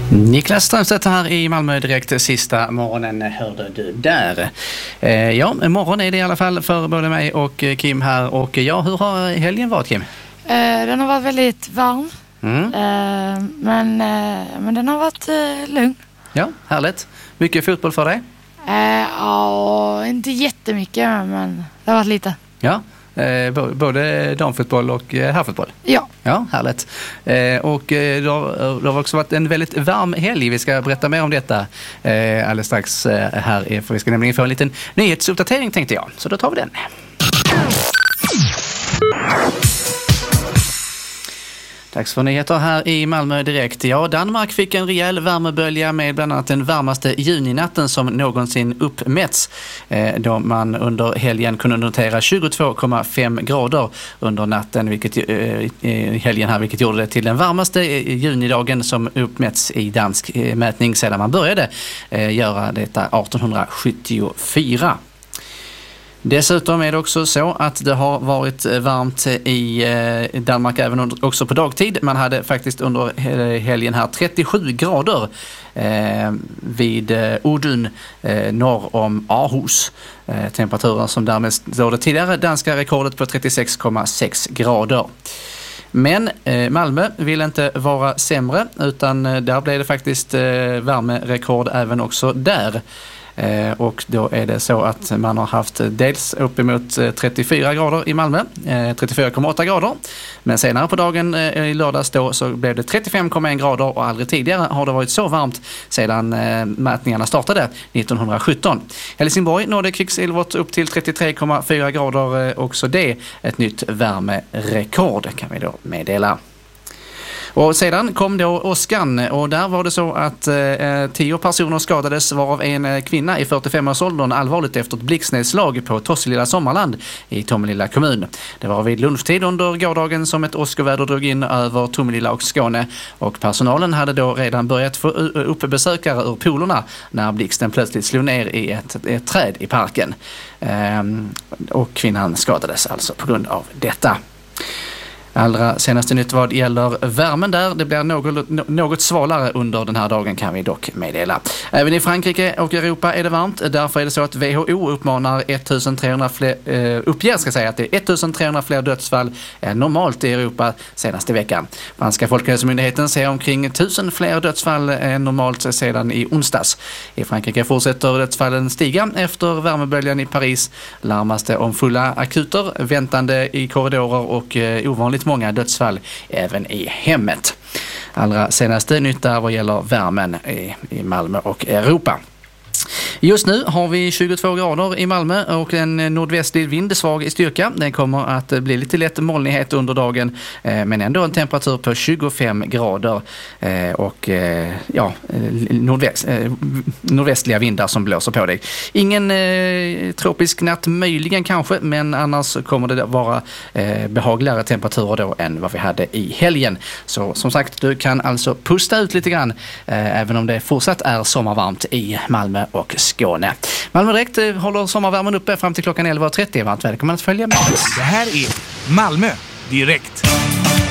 Niklas Strömstedt här i Malmö direkt. Sista morgonen hörde du där. Ja, morgon är det i alla fall för både mig och Kim här. Och ja, hur har helgen varit, Kim? Den har varit väldigt varm. Men den har varit lugn. Ja, härligt. Mycket fotboll för dig? Ja, inte jättemycket, men det har varit lite. Ja, både damfotboll och herrfotboll. Ja. Ja, härligt. Och det har också varit en väldigt varm helg. Vi ska berätta mer om detta alldeles strax här. För vi ska nämligen få en liten nyhetsuppdatering, tänkte jag. Så då tar vi den. Dags för nyheter här i Malmö direkt. Ja, Danmark fick en rejäl värmebölja med bland annat den varmaste juninatten som någonsin uppmätts. Då man under helgen kunde notera 22,5 grader under natten, vilket gjorde det till den varmaste junidagen som uppmätts i dansk mätning sedan man började göra detta 1874. Dessutom är det också så att det har varit varmt i Danmark även också på dagtid. Man hade faktiskt under helgen här 37 grader vid Odden norr om Aarhus. Temperaturen som därmed står det tidigare danska rekordet på 36,6 grader. Men Malmö vill inte vara sämre, utan där blev det faktiskt värmerekord även också där. Och då är det så att man har haft dels uppemot 34 grader i Malmö, 34,8 grader. Men senare på dagen i lördags då så blev det 35,1 grader och aldrig tidigare har det varit så varmt sedan mätningarna startade 1917. Helsingborg nådde kvicksilvret upp till 33,4 grader, också det ett nytt värmerekord kan vi då meddela. Och sedan kom då åskan och där var det så att 10 personer skadades, varav en kvinna i 45-årsåldern allvarligt efter ett blixtnedslag på Tosselilla Sommarland i Tomelilla kommun. Det var vid lunchtid under gårdagen som ett åskoväder drog in över Tomelilla och Skåne, och personalen hade då redan börjat få upp besökare ur polerna när blixten plötsligt slog ner i ett träd i parken. Och kvinnan skadades alltså på grund av detta. Allra senaste nytt vad gäller värmen där. Det blir något svalare under den här dagen kan vi dock meddela. Även i Frankrike och Europa är det varmt. Därför är det så att WHO uppmanar 1300 fler dödsfall än normalt i Europa senaste veckan. Franska folkhälsomyndigheten ser omkring 1000 fler dödsfall än normalt sedan i onsdags. I Frankrike fortsätter dödsfallen stiga efter värmeböljan i Paris. Larmas det om fulla akuter, väntande i korridorer och ovanligt många dödsfall även i hemmet. Allra senaste nytt där vad gäller värmen i Malmö och Europa. Just nu har vi 22 grader i Malmö och en nordvästlig vind svag i styrka. Den kommer att bli lite lätt molnighet under dagen, men ändå en temperatur på 25 grader och nordvästliga vindar som blåser på dig. Ingen tropisk natt möjligen kanske, men annars kommer det vara behagligare temperaturer då än vad vi hade i helgen. Så som sagt, du kan alltså pusta ut lite grann även om det fortsatt är sommarvarmt i Malmö och Skåne. Malmö direkt håller sommarvärmen uppe fram till klockan 11.30. Varmt välkommen att följa med. Det här är Malmö direkt.